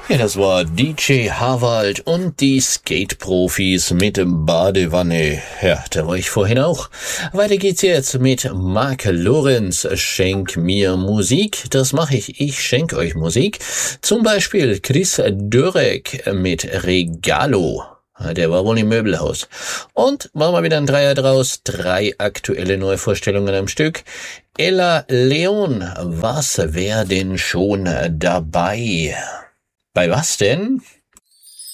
Ja, das war DJ Harvald und die Skate-Profis mit Badewanne. Ja, da war ich vorhin auch. Weiter geht's jetzt mit Mark Lorenz. Schenk mir Musik. Das mache ich. Ich schenke euch Musik. Zum Beispiel Chris Dörek mit Regalo. Der war wohl im Möbelhaus. Und machen wir wieder ein Dreier draus. 3 aktuelle Neuvorstellungen am Stück. Ella Leon, was wär denn schon dabei? Bei was denn?